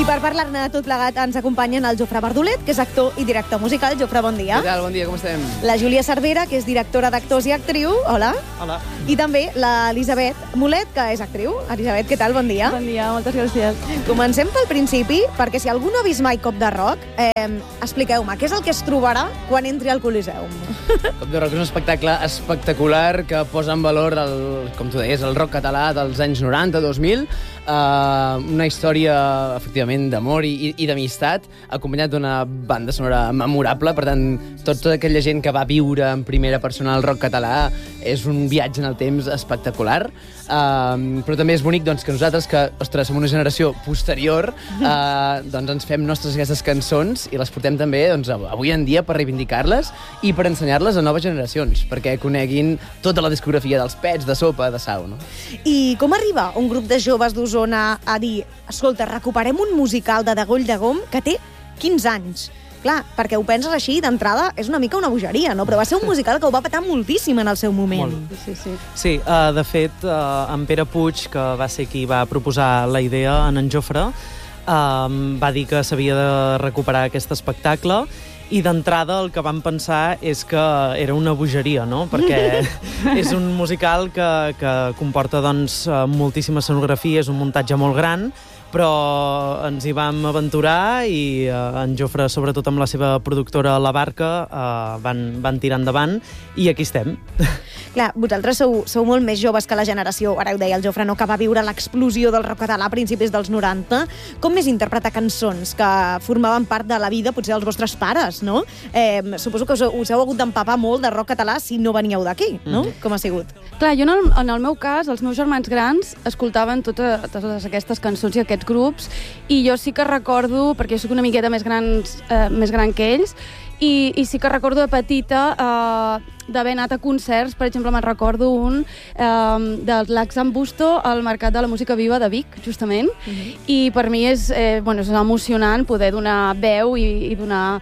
I per parlar-ne de tot plegat ens acompanyen el Jofre Bardolet, que és actor i director musical. Jofre, bon dia. Què tal? Bon dia, com estem? La Júlia Cervera, que és directora d'actors i actriu. Hola. Hola. I també l'Elisabet Molet, que és actriu. Elisabet, què tal? Bon dia. Bon dia, moltes gràcies. Comencem pel principi, perquè si algú no ha vist mai Cop de Rock, expliqueu-me, què és el que es trobarà quan entri al Coliseum? Cop de Rock és un espectacle espectacular que posa en valor, com tu deies, el rock català dels anys 90-2000, una història, efectivament, d'amor i d'amistat, acompanyat d'una banda sonora memorable. Per tant, tota aquella gent que va viure en primera persona el rock català és un viatge en el temps espectacular. Però també és bonic doncs, que nosaltres, que, ostres, som una generació posterior, doncs ens fem nostres aquestes cançons i les portem també doncs, avui en dia per reivindicar-les i per ensenyar-les a noves generacions, perquè coneguin tota la discografia dels Pets, de Sopa, de Sau. No? I com arriba un grup de joves d'Osona a dir, escolta, recuperem un musical de Degoll de Gom que té 15 anys? Clar, perquè ho penses així, d'entrada, és una mica una bogeria, no? Però va ser un musical que ho va petar moltíssim en el seu moment. Sí, de fet, en Pere Puig, que va ser qui va proposar la idea en Jofre, va dir que s'havia de recuperar aquest espectacle i d'entrada el que vam pensar és que era una bogeria, no? Perquè és un musical que comporta doncs, moltíssima escenografia, és un muntatge molt gran, però ens hi vam aventurar i en Jofre, sobretot amb la seva productora La Barca, van tirar endavant i aquí estem. Clar, vosaltres sou molt més joves que la generació, ara ho deia el Jofre, no, que va viure l'explosió del rock català a principis dels 90. Com és interpretar cançons que formaven part de la vida, potser dels vostres pares, no? Suposo que us heu hagut d'empapar molt de rock català si no veníeu d'aquí, no? Com ha sigut? Clar, jo en el meu cas, els meus germans grans escoltaven totes aquestes cançons i aquests grups, i jo sí que recordo, perquè jo soc una miqueta més gran que ells, i sí que recordo de petita d'haver anat a concerts. Per exemple, me'n recordo un del Laxan Busto al Mercat de la Música Viva de Vic, justament, i per mi és emocionant poder donar veu i donar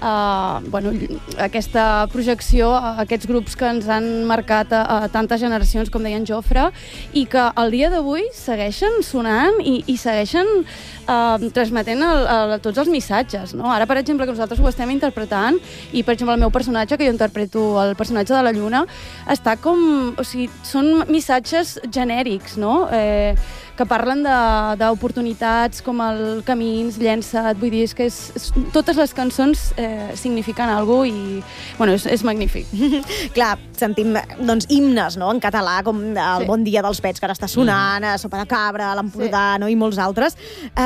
aquesta projecció a aquests grups que ens han marcat a tantes generacions, com deia en Jofre, i que al dia d'avui segueixen sonant i segueixen transmetent tots els missatges, no? Ara, per exemple, que nosaltres ho estem interpretant, i, per exemple, el meu personatge, que jo interpreto el personatge de la Lluna, està com... O sigui, són missatges genèrics, no? Que parlen d'oportunitats com el Camins, Llença't, vull dir, és que totes les cançons signifiquen alguna cosa i, bueno, és magnífic. Clar, sentim, doncs, himnes, no?, en català, com el Bon dia dels Pets, que ara està sonant, Sopa de Cabra, l'Empordà, no?, i molts altres.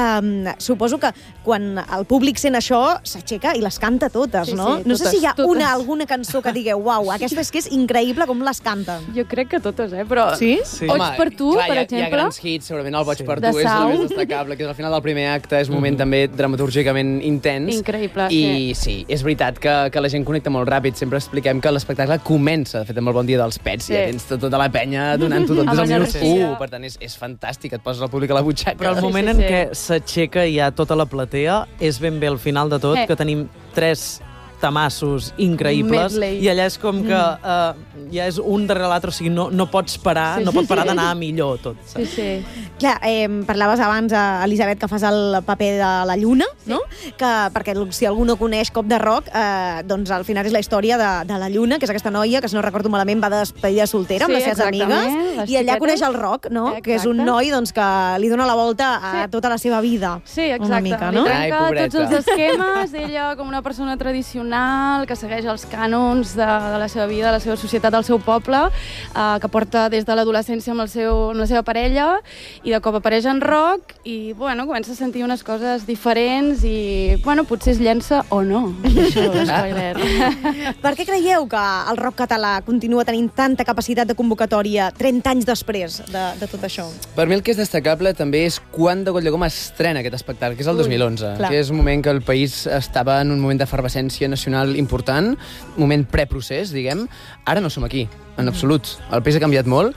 Suposo que quan el públic sent això, s'aixeca i les canta totes, no? No sé si hi ha alguna cançó que digueu, uau, aquesta és que és increïble com les canten. Jo crec que totes, però... Sí? Boig per tu, per exemple. Hi ha grans hits, segurament el Boig per tu és el més destacable, que és al final del primer acte, és un moment també dramaturgicament intens. Increïble, i sí, és veritat que la gent connecta molt ràpid. Sempre expliquem que l'espectacle comença, de fet, amb el Bon dia dels Pets, i ja tens tota la penya donant-ho tot des del minut 1. Per tant, és fantàstic, et poses el públic a la butxaca. Però el moment en què s'aixeca i hi ha tota la platea és ben bé al final de tot, que tenim 3 tamassos increïbles, i allà és com que ja és un darrere l'altre, o sigui, no pots parar, no pot parar d'anar millor tot. Sí. Clar, parlaves abans, Elisabet, que fas el paper de la Lluna, no? Perquè si algú no coneix Cop de Rock, doncs al final és la història de la Lluna, que és aquesta noia que, si no recordo malament, va de despedida soltera amb les seves amigues, i allà coneix el rock, no? Que és un noi que li dona la volta a tota la seva vida. Sí, exacte. Li trenca tots els esquemes, ella com una persona tradicional, que segueix els cànons de la seva vida, de la seva societat, del seu poble, que porta des de l'adolescència amb la seva parella, i de cop apareix en rock i, bueno, comença a sentir unes coses diferents i, bueno, potser es llença o no. Això, spoiler. Per què creieu que el rock català continua tenint tanta capacitat de convocatòria 30 anys després de tot això? Per mi el que és destacable també és quan Degoll de Gom estrena aquest espectacle, que és el 2011, que és un moment que el país estava en un moment d'efervescència nacional important, moment preprocés, diguem. Ara no som aquí, en absolut. El país ha canviat molt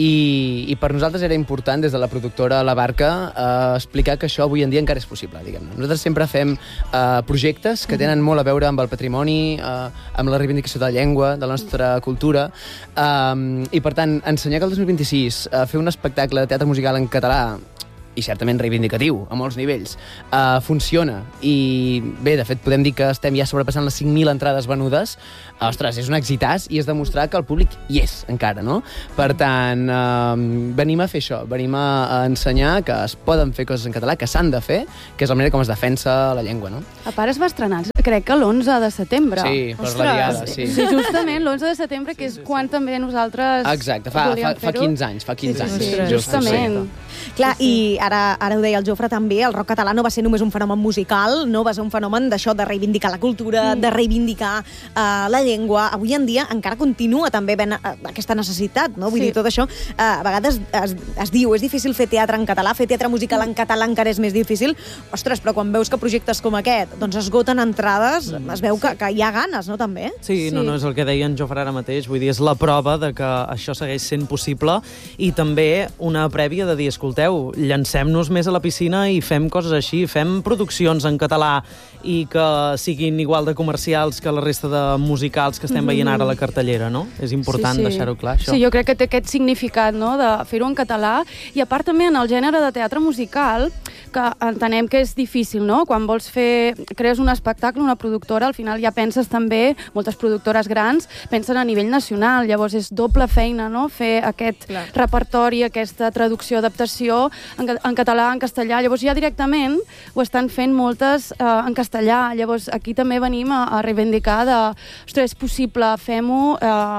i per nosaltres era important, des de la productora La Barca, explicar que això avui en dia encara és possible, diguem-ne. Nosaltres sempre fem projectes que tenen molt a veure amb el patrimoni, amb la reivindicació de la llengua, de la nostra cultura, i per tant, ensenyar que el 2026 fer un espectacle de teatre musical en català i certament reivindicatiu a molts nivells, funciona. I bé, de fet, podem dir que estem ja sobrepassant les 5.000 entrades venudes. Ostres, és un exitàs i és demostrar que el públic hi és encara, no? Per tant, venim a fer això, venim a ensenyar que es poden fer coses en català, que s'han de fer, que és la manera com es defensa la llengua, no? A part es va estrenar, crec que l'11 de setembre. Sí, per la diada, sí. Sí, justament l'11 de setembre, que és quan també nosaltres Exacte, fa 15 anys, Sí, justament. Clar, i ara ho deia el Jofre també, el rock català no va ser només un fenomen musical, no va ser un fenomen d'això, de reivindicar la cultura, de reivindicar la llengua. Avui en dia encara continua també ben aquesta necessitat, no? Vull dir, tot això, a vegades es diu, és difícil fer teatre en català, fer teatre musical en català encara és més difícil. Ostres, però quan veus que projectes com aquest doncs esgoten entrades, es veu que hi ha ganes, no, també? Sí, no, és el que deia en Jofre ara mateix, vull dir, és la prova de que això segueix sent possible i també una prèvia de dir, escolteu, llancem-nos més a la piscina i fem coses així, fem produccions en català i que siguin igual de comercials que la resta de musicals que estem veient ara a la cartellera, no? És important deixar-ho clar, això. Sí, jo crec que té aquest significat, no?, de fer-ho en català, i a part també en el gènere de teatre musical, que entenem que és difícil, no? Quan vols crees un espectacle, una productora, al final ja penses també, moltes productores grans, pensen a nivell nacional, llavors és doble feina, no?, fer aquest repertori, aquesta traducció, adaptació en català, en castellà, llavors ja directament ho estan fent moltes en castellà, llavors aquí també venim a reivindicar de, ostres, és possible, fem-ho,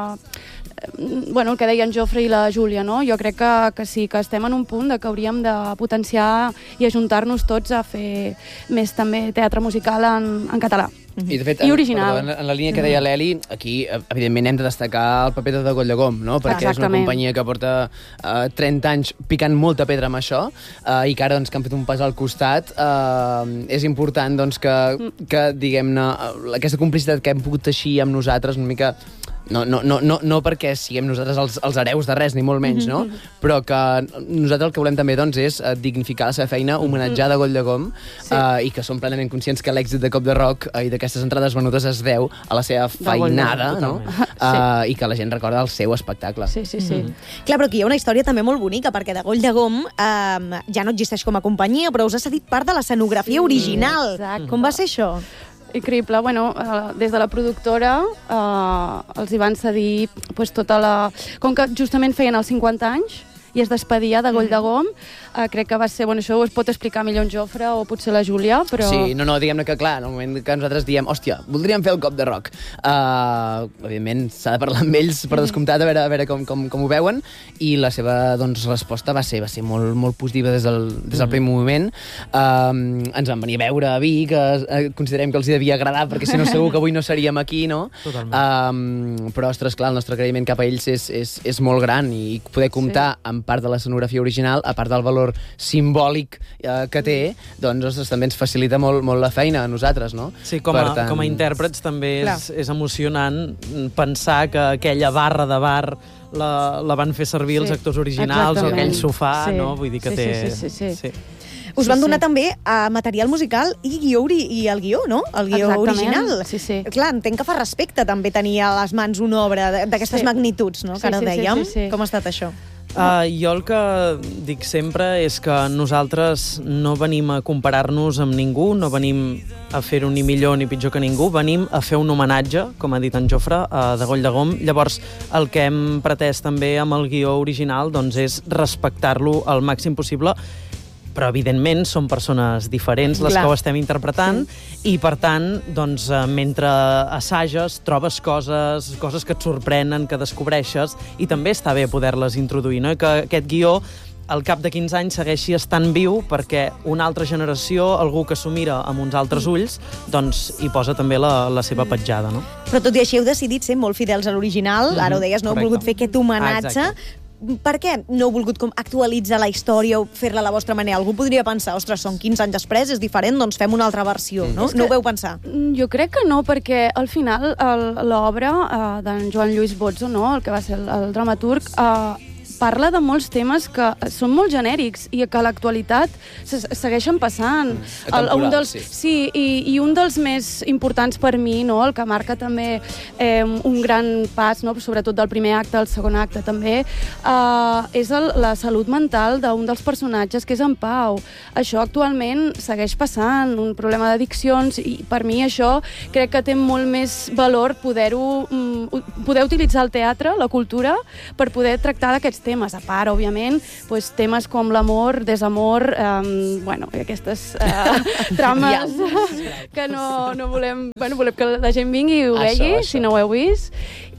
el que deien Jofre i la Júlia, no? Jo crec que sí, que estem en un punt que hauríem de potenciar i ajuntar-nos tots a fer més també teatre musical en català. I, de fet, I original. Perdó, en la línia que deia l'Eli, aquí, evidentment, hem de destacar el paper de Goll de Gom, no? Perquè és una companyia que porta 30 anys picant molta pedra amb això i que ara doncs, que han fet un pas al costat. És important doncs, que diguem-ne, aquesta complicitat que hem pogut teixir amb nosaltres una mica... No perquè siguem nosaltres els hereus de res, ni molt menys, no? Però que nosaltres el que volem també doncs, és dignificar la seva feina, homenatjar de Goll de Gom, i que som plenament conscients que l'èxit de Cop de Rock i d'aquestes entrades venudes es deu a la seva feinada, no? I que la gent recorda el seu espectacle. Sí. Clar, però aquí hi ha una història també molt bonica, perquè de Goll de Gom ja no existeix com a companyia, però us ha cedit part de l'escenografia original. Com va ser això? Increïble. Des de la productora els hi van cedir tota la... Com que justament feien els 50 anys i es despedia de Goll de Gom, crec que va ser... això ho pot explicar millor en Jofre o potser la Júlia, però... Sí, diguem-ne que clar, en el moment que nosaltres diem hòstia, voldríem fer el Cop de Rock. Evidentment, s'ha de parlar amb ells per descomptat, a veure com ho veuen, i la seva resposta va ser molt, molt positiva des del primer moment. Ens van venir a veure a Vic, que considerem que els hi devia agradar, perquè si no segur que avui no seríem aquí, no? Totalment. Però, ostres, clar, el nostre agraïment cap a ells és molt gran, i poder comptar amb part de l'escenografia original, a part del valor simbòlic que té, doncs ostres, també ens facilita molt la feina a nosaltres, no? Sí, com a intèrprets també és emocionant pensar que aquella barra de bar la van fer servir els actors originals, o aquell sofà, no? Vull dir que té... Sí. Us van donar també material musical i el guió, no? El guió original. Sí. Clar, entenc que fa respecte també tenir a les mans una obra d'aquestes magnituds, no? Que ara dèiem. Com ha estat això? Jo el que dic sempre és que nosaltres no venim a comparar-nos amb ningú, no venim a fer-ho ni millor ni pitjor que ningú, venim a fer un homenatge, com ha dit en Jofre, de Goll de Gom. Llavors, el que hem pretès també amb el guió original doncs, és respectar-lo al màxim possible, però evidentment són persones diferents les que ho estem interpretant i per tant, doncs, mentre assages trobes coses que et sorprenen, que descobreixes, i també està bé poder-les introduir, no? Que aquest guió al cap de 15 anys segueixi estant viu perquè una altra generació, algú que s'ho mira amb uns altres ulls, doncs hi posa també la seva petjada, no? Però tot i així heu decidit ser molt fidels a l'original, ara ho deies, no heu volgut fer aquest homenatge. Per què no heu volgut actualitzar la història o fer-la a la vostra manera? Algú podria pensar, ostres, són 15 anys després, és diferent, doncs fem una altra versió, no? No ho veu pensar? Jo crec que no, perquè al final l'obra d'en Joan Lluís Bozzo, no? El que va ser el dramaturg, parla de molts temes que són molt genèrics i que a l'actualitat segueixen passant. I un dels més importants per mi, no? El que marca també un gran pas, no? Sobretot del primer acte al segon acte també, és la salut mental d'un dels personatges, que és en Pau. Això actualment segueix passant, un problema d'addiccions, i per mi això crec que té molt més valor poder utilitzar el teatre, la cultura, per poder tractar d'aquests temes. A part, òbviament, temes com l'amor, desamor, aquestes trames que no volem... Volem que la gent vingui i ho vegi, si no ho heu vist.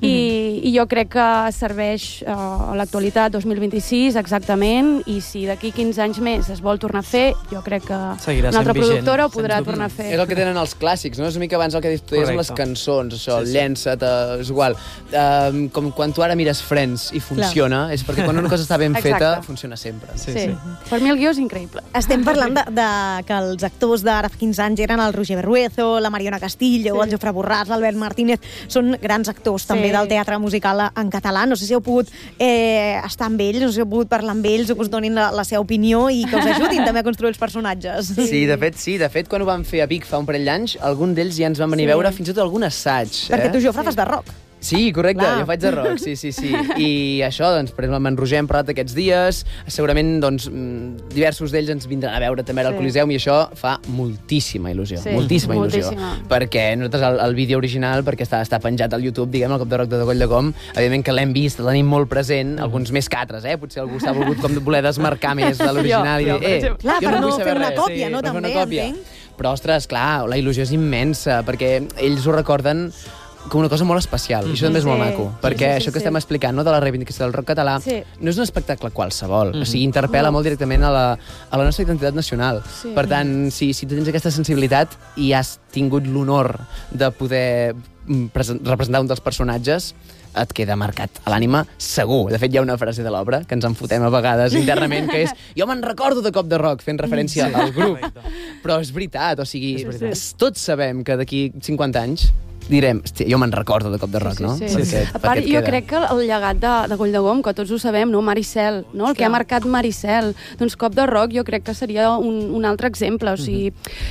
I jo crec que serveix a l'actualitat 2026 exactament, i si d'aquí 15 anys més es vol tornar a fer, jo crec que una altra productora ho podrà tornar a fer. És el que tenen els clàssics, no? És una mica abans el que deies amb les cançons, això, llença't, és igual. Com quan tu ara mires Friends i funciona, és perquè quan una cosa està ben feta, funciona sempre. Sí. Per mi el guió és increïble. Estem parlant de que els actors d'ara fa 15 anys eren el Roger Berruezo, la Mariona Castillo, el Jofre Borràs, l'Albert Martínez. Són grans actors també del teatre musical en català. No sé si heu pogut estar amb ells, no sé si heu pogut parlar amb ells o que us donin la seva opinió i que us ajudin també a construir els personatges. Sí, de fet, quan ho vam fer a Vic fa un parell d'anys, algun d'ells ja ens van venir a veure fins i tot algun assaig. Perquè tu, Jofre, fas de rock. Sí, correcte, jo faig de rock, sí. I això, doncs, per exemple, amb en Roger hem parlat aquests dies, segurament, doncs, diversos d'ells ens vindran a veure també al Coliseum, i això fa moltíssima il·lusió, moltíssima il·lusió. Perquè nosaltres el vídeo original, perquè està penjat al YouTube, diguem, el Cop de Rock de Coll de Com, evidentment que l'hem vist, el tenim molt present, alguns més que altres, potser algú s'ha volgut voler desmarcar més de l'original i dir, clar, per no fer una còpia, no? També, entenc. Però, ostres, clar, la il·lusió és immensa, perquè ells ho recorden com una cosa molt especial, i això també és molt maco, perquè això que estem explicant, no, de la reivindicació del rock català, no és un espectacle qualsevol, o sigui, interpel·la molt directament a la nostra identitat nacional. Per tant, si tu tens aquesta sensibilitat i has tingut l'honor de poder representar un dels personatges, et queda marcat a l'ànima, segur. De fet, hi ha una frase de l'obra que ens en fotem a vegades internament, que és jo me'n recordo de Cop de Rock, fent referència al grup. Però és veritat, o sigui, tots sabem que d'aquí 50 anys direm, hòstia, jo me'n recordo de Cop de Rock, no? A part, jo crec que el llegat de Coll de Gom, que tots ho sabem, no? Maricel, no? El que ha marcat Maricel. Doncs Cop de Rock jo crec que seria un altre exemple. O sigui,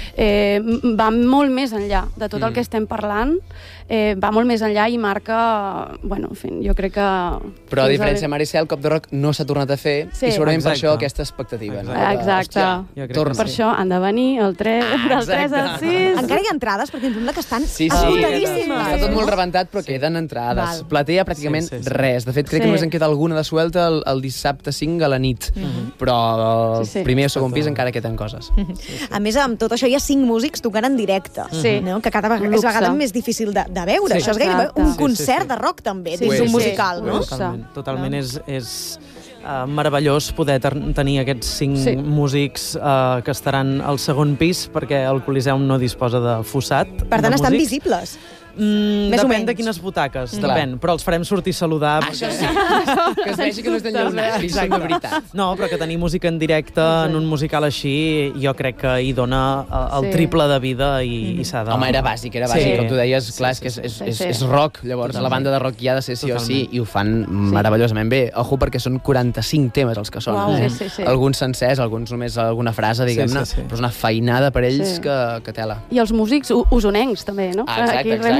va molt més enllà de tot el que estem parlant, va molt més enllà i marca... Bueno, en fi, jo crec que... Però a diferència de Maricel, Cop de Rock no s'ha tornat a fer i segurament per això aquesta expectativa. Exacte. Per això han de venir el 3 al 6. Encara hi ha entrades, perquè em sembla que estan esgotadíssimes. Està tot molt rebentat, però queden entrades. Platea pràcticament res. De fet, crec que només en queda alguna de suelta el dissabte 5 a la nit. Però el primer o segon pis encara queden coses. A més, amb tot això hi ha 5 músics tocant en directe, que cada vegada és més difícil de veure. Això és gairebé un concert de rock, també, dins un musical, no? Totalment és meravellós poder tenir aquests 5 músics que estaran al segon pis, perquè el Coliseum no disposa de fossat. Per tant, estan visibles. Depèn de quines butaques, depèn, però els farem sortir a saludar. Això sí, que es vegi que no estan llaunats, és de veritat. No, però que tenir música en directe en un musical així, jo crec que hi dona el triple de vida i s'ha de... Home, era bàsic, com tu deies, clar, és que és rock, llavors la banda de rock hi ha de ser sí o sí, i ho fan meravellosament bé. Ojo, perquè són 45 temes els que són. Alguns sencers, alguns només alguna frase, diguem-ne, però és una feinada per ells que tela. I els músics usonencs, també, no? Exacte.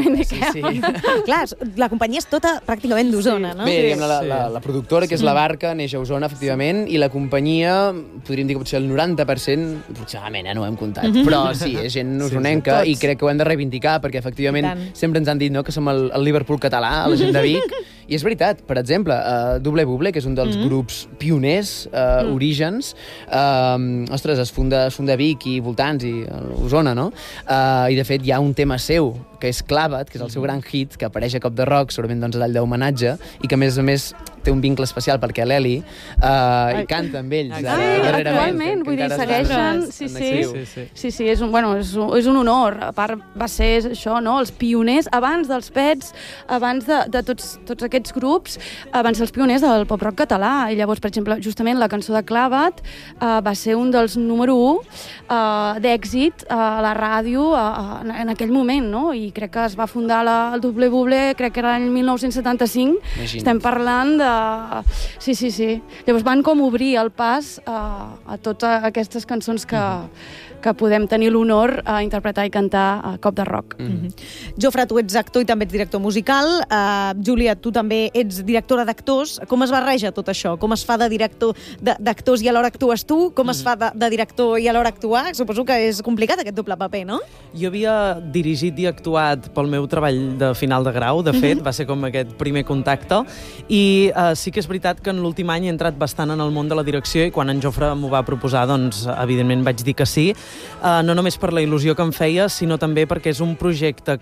Clar, la companyia és tota pràcticament d'Osona, no? Bé, diguem, la productora, que és La Barca, neix a Osona, efectivament, i la companyia, podríem dir que potser el 90%, aproximadament, no ho hem comptat, però sí, és gent osonenca, i crec que ho hem de reivindicar, perquè efectivament sempre ens han dit que som el Liverpool català, la gent de Vic, i és veritat. Per exemple, Doble Buble, que és un dels grups pioners, Orígens, ostres, es funda a Vic i voltants, i a Osona, no? I de fet hi ha un tema seu, que és Clava't, que és el seu gran hit, que apareix a Cop de Rock, segurament doncs a tall d'homenatge, i que a més té un vincle especial perquè l'Eli canta amb ells. Actualment, vull dir, segueixen... Sí, és un honor. A part, va ser això, no?, els pioners, abans dels Pets, abans de tots aquests grups, abans dels pioners del pop-rock català. I llavors, per exemple, justament la cançó de Clava't va ser un dels número 1 d'èxit a la ràdio en aquell moment, no? I crec que es va fundar el Doble Buble, crec que era l'any 1975. Estem parlant de Sí. Llavors van com obrir el pas a totes aquestes cançons que podem tenir l'honor a interpretar i cantar a cop de rock. Jofre, tu ets actor i també ets director musical. Júlia, tu també ets directora d'actors. Com es barreja tot això? Com es fa de director d'actors i alhora actues tu? Com es fa de director i alhora actuar? Suposo que és complicat aquest doble paper, no? Jo havia dirigit i actuat pel meu treball de final de grau, de fet, va ser com aquest primer contacte, i sí que és veritat que en l'últim any he entrat bastant en el món de la direcció i quan en Jofre m'ho va proposar, doncs, evidentment vaig dir que sí, no només per la il·lusió que em feia, sinó també perquè és un projecte